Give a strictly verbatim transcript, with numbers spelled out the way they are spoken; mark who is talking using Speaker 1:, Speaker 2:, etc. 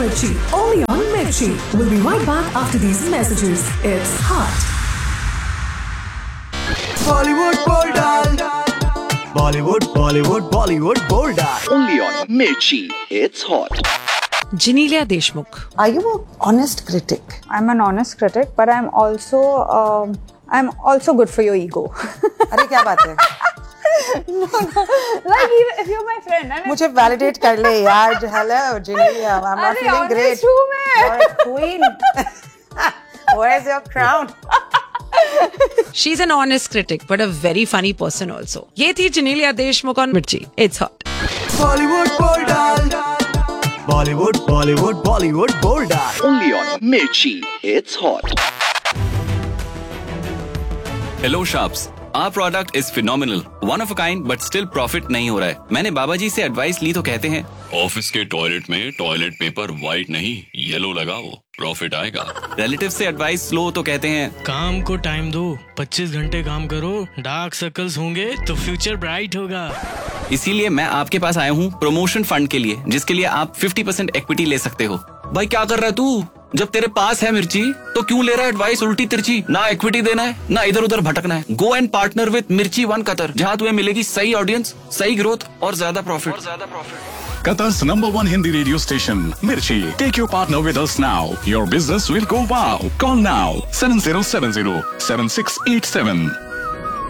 Speaker 1: Mirchi, only on Mirchi. We'll be right back after these messages. It's hot.
Speaker 2: Bollywood Bold Bollywood, Bollywood, Bollywood Bold
Speaker 3: Only on Mirchi. It's hot.
Speaker 4: Genelia Deshmukh.
Speaker 5: Are you an honest critic?
Speaker 6: I'm an honest critic, but I'm also um, I'm also good for your ego.
Speaker 5: अरे क्या बात है?
Speaker 6: No, no. Like even if you're my friend, and
Speaker 5: मुझे validate कर ले यार. Hello, Genelia. I'm not
Speaker 6: अरे
Speaker 5: feeling great.
Speaker 6: honest हूँ मैं.
Speaker 5: You're a queen. Where's your crown?
Speaker 4: She's an honest critic, but a very funny person also. ये थी Genelia Deshmukh on Mirchi. It's hot.
Speaker 2: Bollywood Bold Bollywood, Bollywood, Bollywood Bold
Speaker 3: Only on Mirchi. It's hot.
Speaker 7: Hello Sharps. Our product is phenomenal, one of a kind, but still profit नहीं हो रहा है. मैंने बाबा जी से advice ली तो कहते हैं
Speaker 8: office के टॉयलेट में टॉयलेट पेपर व्हाइट नहीं येलो लगाओ, प्रॉफिट आएगा.
Speaker 7: रिलेटिव से एडवाइस लो तो कहते हैं
Speaker 9: काम को टाइम दो, पच्चीस घंटे काम करो, डार्क सर्कल्स होंगे तो फ्यूचर ब्राइट होगा.
Speaker 7: इसीलिए मैं आपके पास आया हूँ प्रमोशन फंड के लिए, जिसके लिए आप पचास परसेंट इक्विटी ले सकते हो. भाई क्या कर रहा है तू? जब तेरे पास है मिर्ची तो क्यों ले रहा है एडवाइस उल्टी तिरछी? ना इक्विटी देना है ना इधर उधर भटकना है. गो एंड पार्टनर विद मिर्ची वन कतर, जहाँ तुम्हें मिलेगी सही ऑडियंस, सही ग्रोथ और ज्यादा profit.
Speaker 8: Qatar's number one Hindi radio station, Mirchi. Take your partner with us now. Your business will go wow. Call now seven zero seven zero seven six eight seven.